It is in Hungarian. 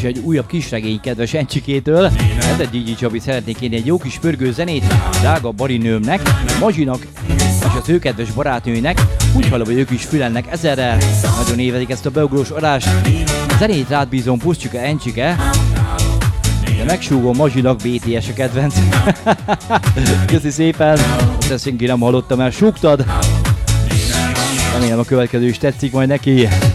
és egy újabb kisregény kedves Encsikétől. Ez egy Gigi Csabi, szeretnék én egy jó kis pörgő zenét drága barinőmnek, Mazsinak és az ő kedves barátnőinek. Úgy hallom, hogy ők is fülelnek ezerrel. Nagyon évezik ezt a beugrós adást. A zenét rád bízom, Puszcsika Encsike. De megsúgom Mazsinak, BTS a kedvenc. Köszi szépen. Ezt senki nem hallottam, mert súgtad. Remélem a következő is tetszik majd neki.